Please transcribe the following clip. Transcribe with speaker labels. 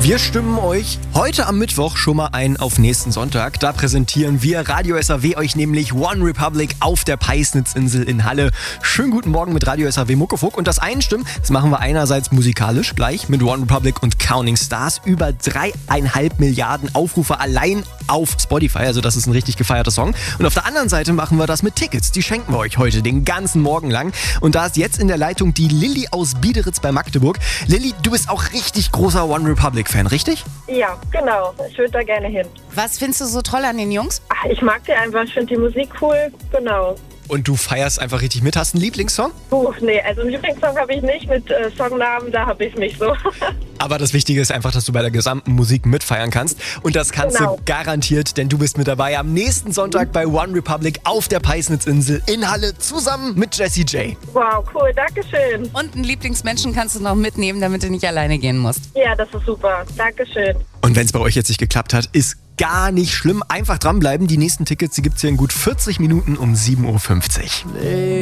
Speaker 1: Wir stimmen euch heute am Mittwoch schon mal ein auf nächsten Sonntag. Da präsentieren wir Radio SAW euch nämlich One Republic auf der Peisnitzinsel in Halle. Schönen guten Morgen mit Radio SAW Muckefuck. Und das Einstimmen, das machen wir einerseits musikalisch gleich mit One Republic und Counting Stars. Über 3,5 Milliarden Aufrufe allein auf Spotify. Also das ist ein richtig gefeierter Song. Und auf der anderen Seite machen wir das mit Tickets. Die schenken wir euch heute den ganzen Morgen lang. Und da ist jetzt in der Leitung die Lilly aus Biederitz bei Magdeburg. Lilly, du bist auch richtig großer One Republic-Fan, richtig?
Speaker 2: Ja, genau. Ich würde da gerne hin.
Speaker 3: Was findest du so toll an den Jungs?
Speaker 2: Ach, ich mag die einfach. Ich finde die Musik cool. Genau.
Speaker 1: Und du feierst einfach richtig mit. Hast du einen Lieblingssong?
Speaker 2: Nee, also einen Lieblingssong habe ich nicht. Mit Songnamen, da habe ich nicht so.
Speaker 1: Aber das Wichtige ist einfach, dass du bei der gesamten Musik mitfeiern kannst. Und das kannst du garantiert, denn du bist mit dabei am nächsten Sonntag bei One Republic auf der Peisnitzinsel in Halle zusammen mit Jessie J.
Speaker 2: Wow, cool. Dankeschön.
Speaker 3: Und einen Lieblingsmenschen kannst du noch mitnehmen, damit du nicht alleine gehen musst.
Speaker 2: Ja, das ist super. Dankeschön.
Speaker 1: Und wenn es bei euch jetzt nicht geklappt hat, ist gar nicht schlimm. Einfach dranbleiben. Die nächsten Tickets, die gibt es hier in gut 40 Minuten um 7.50 Uhr.